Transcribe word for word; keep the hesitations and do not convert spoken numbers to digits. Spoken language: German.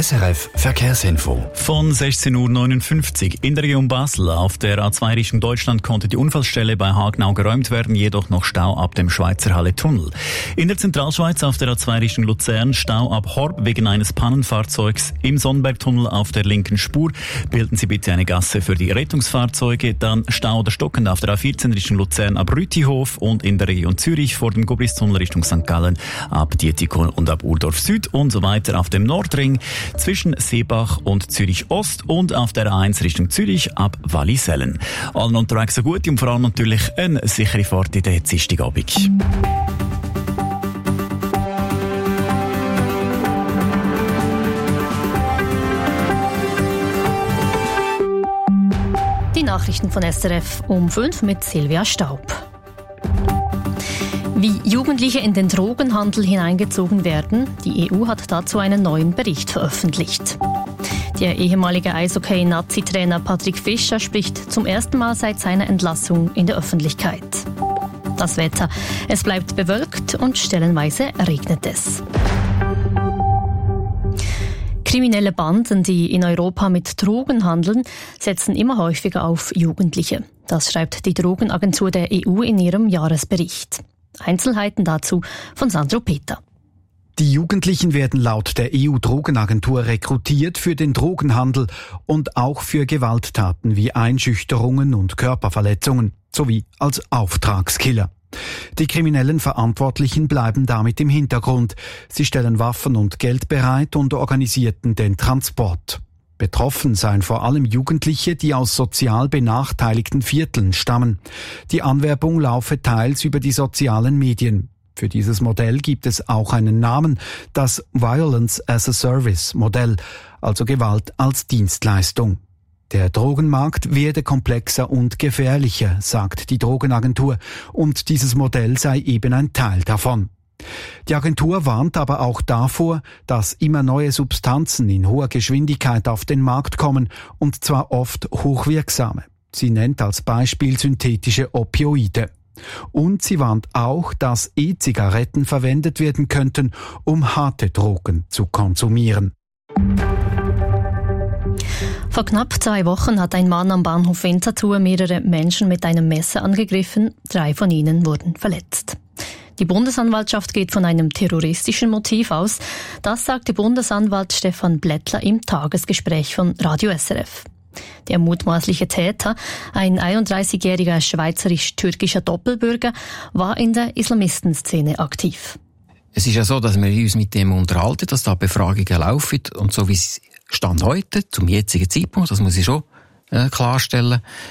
S R F Verkehrsinfo. Von sechzehn Uhr neunundfünfzig in der Region Basel auf der A zwei Richtung Deutschland konnte die Unfallstelle bei Hagenau geräumt werden, jedoch noch Stau ab dem Schweizer Halle-Tunnel. In der Zentralschweiz auf der A zwei Richtung Luzern Stau ab Horb wegen eines Pannenfahrzeugs. Im Sonnenbergtunnel auf der linken Spur bilden Sie bitte eine Gasse für die Rettungsfahrzeuge. Dann Stau oder stockend auf der A vierzehn Richtung Luzern ab Rütihof und in der Region Zürich vor dem Gobristunnel Richtung Sankt Gallen ab Dietikon und ab Urdorf Süd und so weiter auf dem Nordring zwischen Seebach und Zürich Ost und auf der A eins Richtung Zürich ab Wallisellen. Allen unterwegs so gut und vor allem natürlich eine sichere Fahrt in den Dienstagabend. Die Nachrichten von S R F um fünf mit Silvia Staub. Wie Jugendliche in den Drogenhandel hineingezogen werden, die E U hat dazu einen neuen Bericht veröffentlicht. Der ehemalige Eishockey-Nazi-Trainer Patrick Fischer spricht zum ersten Mal seit seiner Entlassung in der Öffentlichkeit. Das Wetter. Es bleibt bewölkt und stellenweise regnet es. Kriminelle Banden, die in Europa mit Drogen handeln, setzen immer häufiger auf Jugendliche. Das schreibt die Drogenagentur der E U in ihrem Jahresbericht. Einzelheiten dazu von Sandro Peter. Die Jugendlichen werden laut der E U-Drogenagentur rekrutiert für den Drogenhandel und auch für Gewalttaten wie Einschüchterungen und Körperverletzungen sowie als Auftragskiller. Die kriminellen Verantwortlichen bleiben damit im Hintergrund. Sie stellen Waffen und Geld bereit und organisierten den Transport. Betroffen seien vor allem Jugendliche, die aus sozial benachteiligten Vierteln stammen. Die Anwerbung laufe teils über die sozialen Medien. Für dieses Modell gibt es auch einen Namen, das Violence as a Service Modell, also Gewalt als Dienstleistung. Der Drogenmarkt werde komplexer und gefährlicher, sagt die Drogenagentur, und dieses Modell sei eben ein Teil davon. Die Agentur warnt aber auch davor, dass immer neue Substanzen in hoher Geschwindigkeit auf den Markt kommen, und zwar oft hochwirksame. Sie nennt als Beispiel synthetische Opioide. Und sie warnt auch, dass E-Zigaretten verwendet werden könnten, um harte Drogen zu konsumieren. Vor knapp zwei Wochen hat ein Mann am Bahnhof Winterthur mehrere Menschen mit einem Messer angegriffen. Drei von ihnen wurden verletzt. Die Bundesanwaltschaft geht von einem terroristischen Motiv aus. Das sagte Bundesanwalt Stefan Blättler im Tagesgespräch von Radio S R F. Der mutmaßliche Täter, ein einunddreißigjähriger schweizerisch-türkischer Doppelbürger, war in der Islamistenszene aktiv. Es ist ja so, dass wir uns mit dem unterhalten, dass da Befragungen laufen. Und so wie es Stand heute, zum jetzigen Zeitpunkt, das muss ich schon äh, klarstellen,